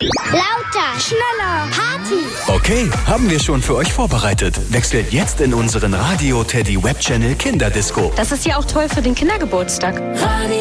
Lauter, schneller, Party. Okay, haben wir schon für euch vorbereitet. Wechselt jetzt in unseren Radio Teddy Web Channel Kinderdisco. Das ist ja auch toll für den Kindergeburtstag.